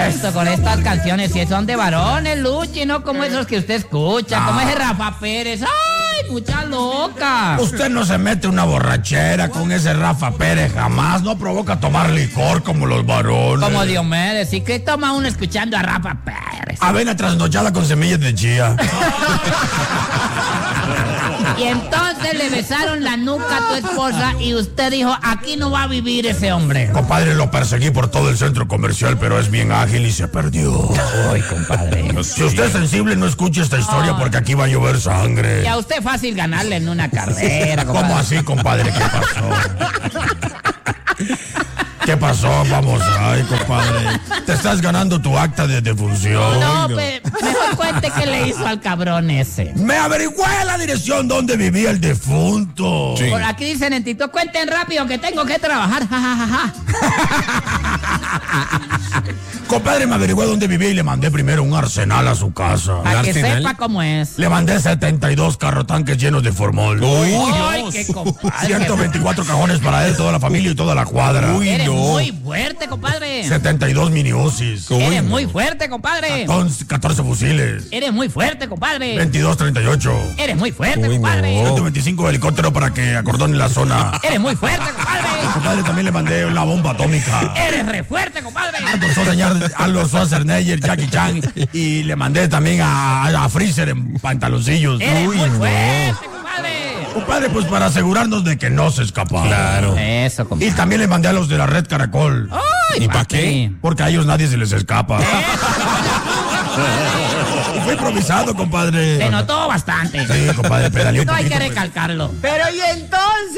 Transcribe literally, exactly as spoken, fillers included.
esto, con estas canciones, si son de varones, Luchi, no como esos que usted escucha, ah. como ese Rafa Pérez. ¡Ay, mucha loca! Usted no se mete una borrachera con ese Rafa Pérez, jamás. No provoca tomar licor como los varones. Como Diomedes, ¿y qué toma uno escuchando a Rafa Pérez? Avena trasnochada con semillas de chía. Y entonces le besaron la nuca a tu esposa y usted dijo, aquí no va a vivir ese hombre. Compadre, lo perseguí por todo el centro comercial, pero es bien ágil y se perdió. Ay, compadre. Si usted es sensible, no escuche esta historia oh. porque aquí va a llover sangre. Y a usted fácil ganarle en una carrera, compadre. ¿Cómo así, compadre? ¿Qué pasó? ¿Qué pasó? Vamos, ay, compadre. Te estás ganando tu acta de defunción. No, pe, mejor cuente qué le hizo al cabrón ese. Me averigüé la dirección donde vivía el defunto. Sí. Por aquí dicen en TikTok, cuenten rápido que tengo que trabajar. Ja, ja, ja, ja. Compadre, me averigüé dónde vivía y le mandé primero un arsenal a su casa. Para que arsenal? sepa cómo es. Le mandé setenta y dos carrotanques llenos de formol. Uy, Ay, qué compadre. ciento veinticuatro cajones para él, toda la familia y toda la cuadra. Uy, Eres no. muy fuerte, compadre. setenta y dos mini Uzis. Eres Uy, muy fuerte, compadre. catorce fusiles. Eres muy fuerte, compadre. veintidós treinta y ocho. Eres muy fuerte, Uy, compadre. ciento veinticinco helicópteros para que acordone la zona. Eres muy fuerte, compadre. Compadre, también le mandé una bomba atómica. Eres re fuerte, compadre. A los Schwarzenegger, Jackie Chan, y le mandé también a, a Freezer en pantaloncillos. Eres Uy, muy no. fuerte, compadre. Compadre, pues para asegurarnos de que no se escapara. Claro. Eso, compadre. Y también le mandé a los de la Red Caracol. Ay, ¿y para qué? Porque a ellos nadie se les escapa. Fue improvisado, compadre. Se notó bastante. Sí, compadre, pedaleó un No hay poquito, que recalcarlo. Pero ¿y entonces?